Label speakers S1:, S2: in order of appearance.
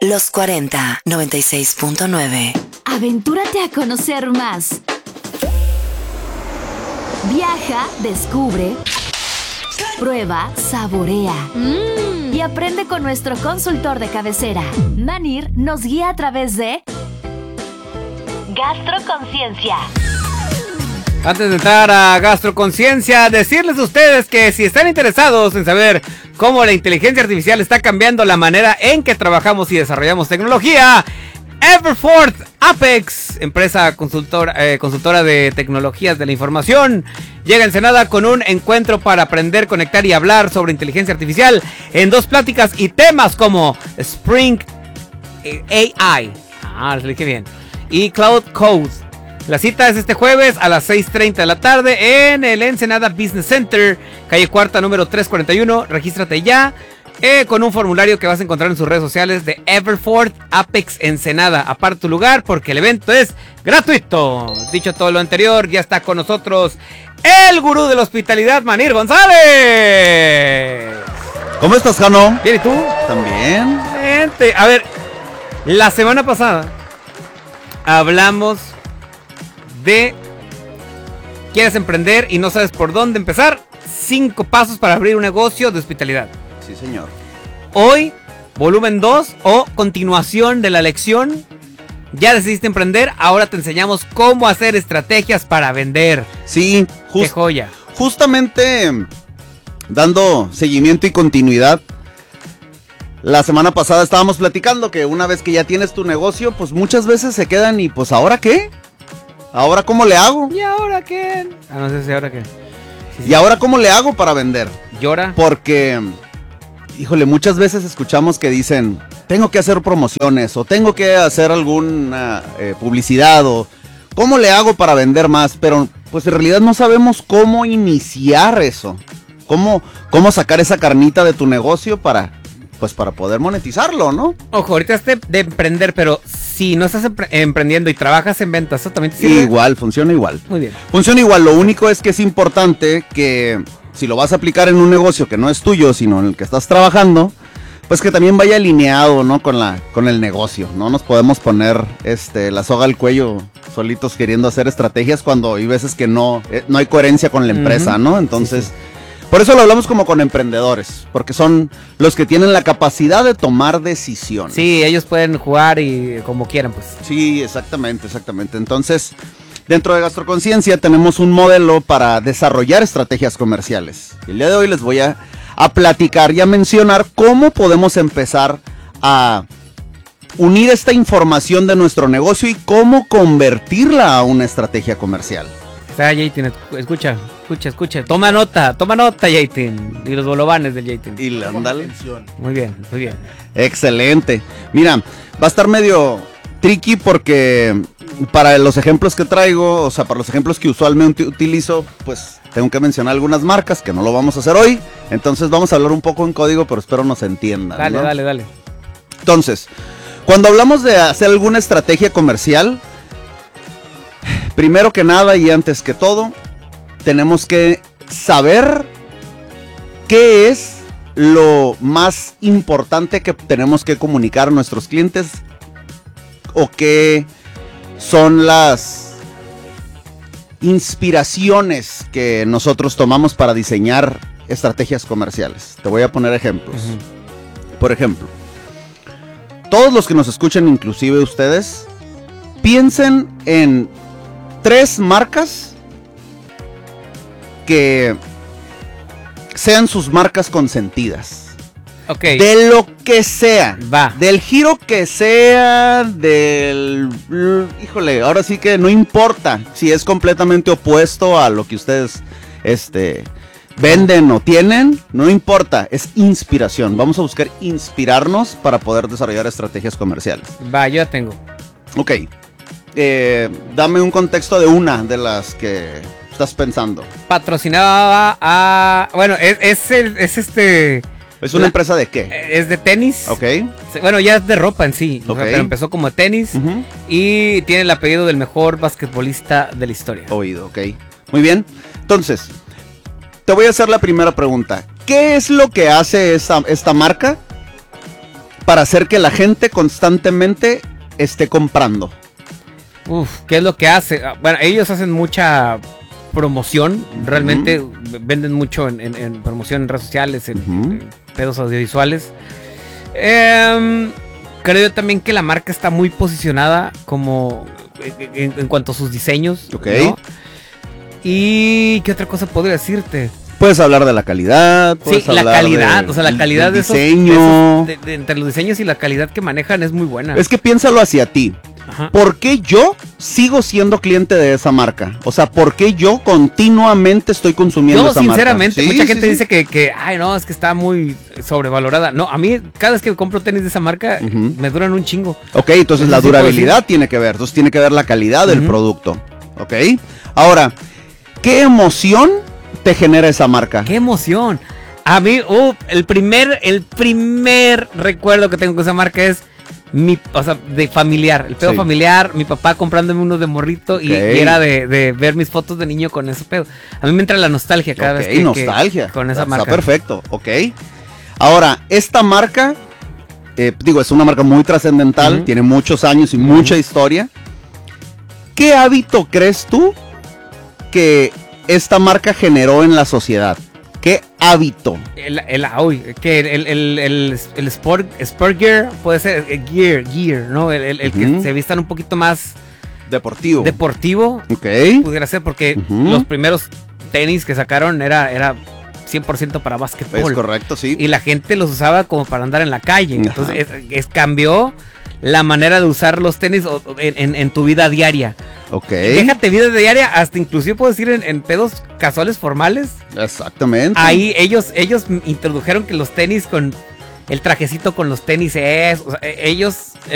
S1: Los 40 96.9.
S2: Aventúrate a conocer más. Viaja, descubre, prueba, saborea y aprende con nuestro consultor de cabecera. Manir nos guía a través de Gastroconciencia.
S3: Antes de entrar a Gastroconciencia, decirles a ustedes que si están interesados en saber cómo la inteligencia artificial está cambiando la manera en que trabajamos y desarrollamos tecnología, Everforth Apex, empresa consultora de tecnologías de la información, llega a Ensenada con un encuentro para aprender, conectar y hablar sobre inteligencia artificial en 2 pláticas y temas como Spring AI, lo dije bien, y Cloud Code. La cita es este jueves a las 6:30 de la tarde en el Ensenada Business Center, calle Cuarta, número 341. Regístrate ya con un formulario que vas a encontrar en sus redes sociales de Everforth Apex Ensenada. Aparta tu lugar porque el evento es gratuito. Dicho todo lo anterior, ya está con nosotros el gurú de la hospitalidad, Manir González.
S4: ¿Cómo estás, Jano?
S3: Bien, ¿y tú?
S4: También.
S3: Gente, a ver, la semana pasada hablamos de quieres emprender y no sabes por dónde empezar. 5 pasos para abrir un negocio de hospitalidad.
S4: Sí, señor.
S3: Hoy, volumen 2 o continuación de la lección. Ya decidiste emprender, ahora te enseñamos cómo hacer estrategias para vender.
S4: Sí,
S3: ¡qué joya!
S4: Justamente dando seguimiento y continuidad. La semana pasada estábamos platicando que una vez que ya tienes tu negocio, pues muchas veces se quedan y pues ¿ahora qué? ¿Ahora cómo le hago?
S3: ¿Y ahora qué? No sé si ahora qué.
S4: ¿Y ahora cómo le hago para vender?
S3: ¿Llora?
S4: Porque, híjole, muchas veces escuchamos que dicen, tengo que hacer promociones o tengo que hacer alguna publicidad o ¿cómo le hago para vender más? Pero pues en realidad no sabemos cómo iniciar eso. ¿Cómo sacar esa carnita de tu negocio para poder monetizarlo, ¿no?
S3: Ojo, ahorita es de emprender, pero si no estás emprendiendo y trabajas en ventas, ¿eso también te sirve?
S4: Igual, funciona igual.
S3: Muy bien.
S4: Funciona igual, lo único es que es importante que si lo vas a aplicar en un negocio que no es tuyo, sino en el que estás trabajando, pues que también vaya alineado, ¿no? Con el negocio. No nos podemos poner la soga al cuello solitos queriendo hacer estrategias cuando hay veces que no hay coherencia con la empresa, ¿no? Entonces, sí. Por eso lo hablamos como con emprendedores, porque son los que tienen la capacidad de tomar decisiones.
S3: Sí, ellos pueden jugar y como quieran, pues.
S4: Sí, exactamente. Entonces, dentro de Gastroconciencia tenemos un modelo para desarrollar estrategias comerciales. El día de hoy les voy a platicar y a mencionar cómo podemos empezar a unir esta información de nuestro negocio y cómo convertirla a una estrategia comercial.
S3: O sea, Jaytin, escucha. Toma nota, Jaytin. Y los bolovanes del Jaytin.
S4: Y ándale.
S3: Muy bien.
S4: Excelente. Mira, va a estar medio tricky porque para los ejemplos que traigo, o sea, para los ejemplos que usualmente utilizo, pues tengo que mencionar algunas marcas que no lo vamos a hacer hoy. Entonces vamos a hablar un poco en código, pero espero nos entiendan.
S3: Dale,
S4: ¿no?
S3: dale.
S4: Entonces, cuando hablamos de hacer alguna estrategia comercial, primero que nada y antes que todo, tenemos que saber qué es lo más importante que tenemos que comunicar a nuestros clientes o qué son las inspiraciones que nosotros tomamos para diseñar estrategias comerciales. Te voy a poner ejemplos. Por ejemplo, todos los que nos escuchan, inclusive ustedes, piensen en 3 marcas que sean sus marcas consentidas.
S3: Ok.
S4: De lo que sea.
S3: Va.
S4: Del giro que sea, híjole, ahora sí que no importa si es completamente opuesto a lo que ustedes venden o tienen, no importa, es inspiración. Vamos a buscar inspirarnos para poder desarrollar estrategias comerciales.
S3: Va, yo ya tengo.
S4: Ok. Dame un contexto de una de las que estás pensando.
S3: Patrocinaba a... Bueno, ¿Es
S4: una empresa de qué?
S3: Es de tenis.
S4: Ok.
S3: Bueno, ya es de ropa en sí.
S4: Ok.
S3: Pero empezó como tenis. Y tiene el apellido del mejor basquetbolista de la historia.
S4: Oído, ok. Muy bien. Entonces, te voy a hacer la primera pregunta. ¿Qué es lo que hace esta marca para hacer que la gente constantemente esté comprando?
S3: ¿Qué es lo que hace? Bueno, ellos hacen mucha promoción, realmente venden mucho en promoción en redes sociales, en pedos audiovisuales. Creo yo también que la marca está muy posicionada como en cuanto a sus diseños, ¿no? ¿Y qué otra cosa podría decirte?
S4: Puedes hablar de la calidad.
S3: Sí, la calidad, o sea, la calidad de
S4: diseño.
S3: Entre los diseños y la calidad que manejan es muy buena.
S4: Es que piénsalo hacia ti. Ajá. ¿Por qué yo sigo siendo cliente de esa marca? O sea, ¿por qué yo continuamente estoy consumiendo esa marca?
S3: Sinceramente, mucha gente dice que, ay, no, es que está muy sobrevalorada. No, a mí, cada vez que compro tenis de esa marca, me duran un chingo.
S4: Ok, entonces la durabilidad tiene que ver. Entonces tiene que ver la calidad del producto. Ok. Ahora, ¿qué emoción te genera esa marca?
S3: ¡Qué emoción! A mí, el primer recuerdo que tengo con esa marca es de familiar, el pedo familiar, mi papá comprándome unos de morrito y era de ver mis fotos de niño con ese pedo. A mí me entra la nostalgia cada vez que con esa marca.
S4: Está perfecto, ok. Ahora, esta marca, es una marca muy trascendental, tiene muchos años y mucha historia. ¿Qué hábito crees tú que esta marca generó en la sociedad? ¿Qué hábito?
S3: El sport gear puede ser gear, ¿no? El que se vistan un poquito más deportivo.
S4: Ok.
S3: Pudiera ser porque los primeros tenis que sacaron era 100% para básquetbol.
S4: Es correcto, sí.
S3: Y la gente los usaba como para andar en la calle. Entonces cambió la manera de usar los tenis en tu vida diaria.
S4: Ok.
S3: Déjate vida diaria, hasta inclusive puedo decir en pedos casuales formales.
S4: Exactamente.
S3: Ahí ellos introdujeron que los tenis con el trajecito con los tenis o sea, ellos